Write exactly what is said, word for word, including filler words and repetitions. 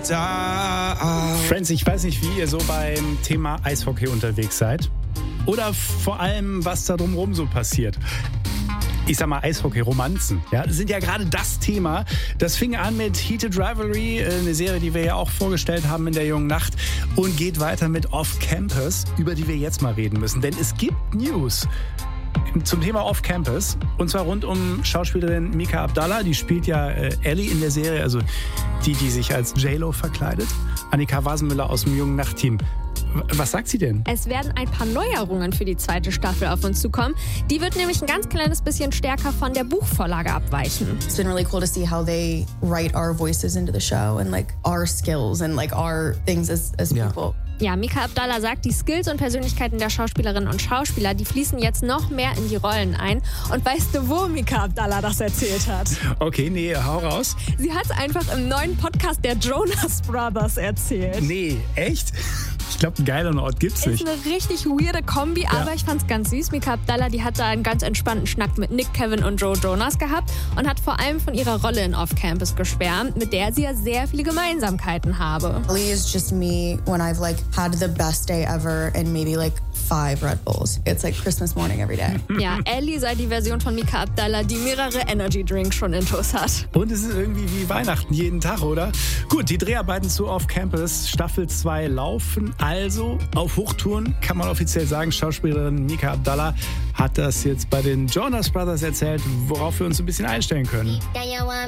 Friends, ich weiß nicht, wie ihr so beim Thema Eishockey unterwegs seid. Oder vor allem, was da drumherum so passiert. Ich sag mal, Eishockey-Romanzen, ja, sind ja gerade das Thema. Das fing an mit Heated Rivalry, eine Serie, die wir ja auch vorgestellt haben in der jungen Nacht, und geht weiter mit Off Campus, über die wir jetzt mal reden müssen. Denn es gibt News zum Thema Off Campus, und zwar rund um Schauspielerin Mika Abdallah. Die spielt ja äh, Ellie in der Serie, also die, die sich als J-Lo verkleidet. Annika Wasenmüller aus dem jungen Nacht-Team. Was sagt sie denn? Es werden ein paar Neuerungen für die zweite Staffel auf uns zukommen. Die wird nämlich ein ganz kleines bisschen stärker von der Buchvorlage abweichen. It's been really cool to see how they write our voices into the show and like our skills and like our things as, as Ja. people. Ja, Mika Abdallah sagt, die Skills und Persönlichkeiten der Schauspielerinnen und Schauspieler, die fließen jetzt noch mehr in die Rollen ein. Und weißt du, wo Mika Abdallah das erzählt hat? Okay, nee, hau raus. Sie hat es einfach im neuen Podcast der Jonas Brothers erzählt. Nee, echt? Ich glaube, einen geileren Ort gibt's Ist nicht. eine richtig weirde Kombi, aber ich fand's ganz süß. Mika Abdallah, die hat da einen ganz entspannten Schnack mit Nick, Kevin und Joe Jonas gehabt und hat vor allem von ihrer Rolle in Off Campus geschwärmt, mit der sie ja sehr viele Gemeinsamkeiten habe. Ellie is just me when I've like had the best day ever and maybe like five Red Bulls. It's like Christmas morning every day. Ja, Ellie sei die Version von Mika Abdallah, die mehrere Energy Drinks schon intus hat. Und es ist irgendwie wie Weihnachten jeden Tag, oder? Gut, die Dreharbeiten zu Off Campus Staffel zwei laufen also auf Hochtouren, kann man offiziell sagen. Schauspielerin Mika Abdallah hat das jetzt bei den Jonas Brothers erzählt, worauf wir uns ein bisschen einstellen können.